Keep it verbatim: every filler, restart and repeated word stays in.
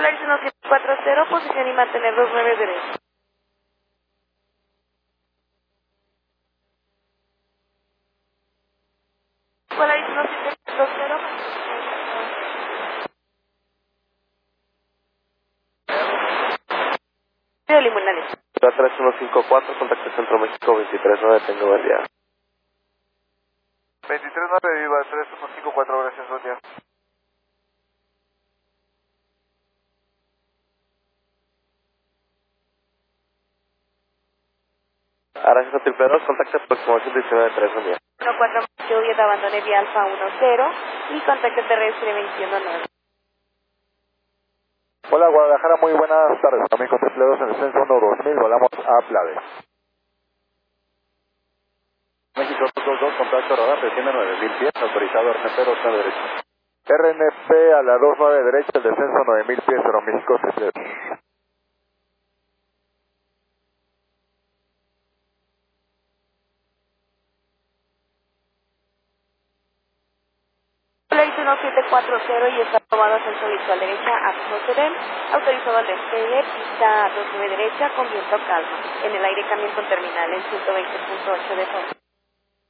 Polaris uno siete cuatro cero, posición y mantener dos nueve derecho. Polaris uno siete cuatro cero. De Limonales. tres uno cinco cuatro, contacto Centro México veintitrés nueve, tengo buen día. veintitrés nueve, viva, tres uno cinco cuatro, gracias, buen día. Arancia triple dos, contacto aproximación diecinueve tres, buen día. uno cuatro, Juliet, abandone vía Alfa uno cero y contacto terrestre veintiuno nueve. Hola Guadalajara, muy buenas tardes. También con triple dos en el censo uno dos mil, volamos a Plades. México dos dos dos, contacto radar, desciende nueve mil pies, autorizado R N P dos nueve derecha. R N P a la dos nueve derecha, el descenso nueve mil pies, Aeroméxico triple dos. Polaris uno siete cuatro cero y está tomado ascenso visual derecha a Hotel, autorizado al despegue, pista dos nueve derecha con viento calmo. En el aire cambio con terminal en ciento veinte punto ocho de fondo.